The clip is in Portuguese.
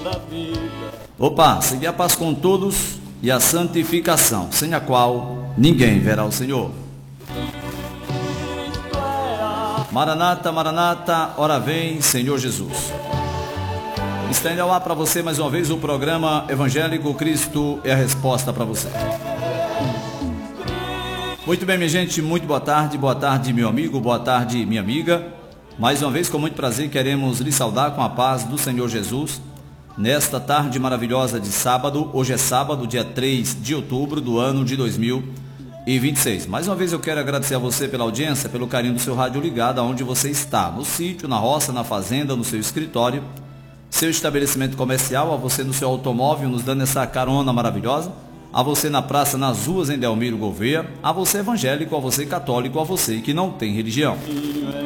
Opa, segui a paz com todos e a santificação, sem a qual ninguém verá o Senhor. Maranata, Maranata, ora vem, Senhor Jesus. Estende ao ar para você mais uma vez o programa Evangélico Cristo é a Resposta para você. Muito bem, minha gente, muito boa tarde, meu amigo, boa tarde, minha amiga. Mais uma vez, com muito prazer, queremos lhe saudar com a paz do Senhor Jesus, nesta tarde maravilhosa de sábado. Hoje é sábado, dia 3 de outubro do ano de 2026. Mais uma vez eu quero agradecer a você pela audiência, pelo carinho do seu rádio ligado, aonde você está, no sítio, na roça, na fazenda, no seu escritório, seu estabelecimento comercial, a você no seu automóvel, nos dando essa carona maravilhosa, a você na praça, nas ruas em Delmiro Gouveia, a você evangélico, a você católico, a você que não tem religião.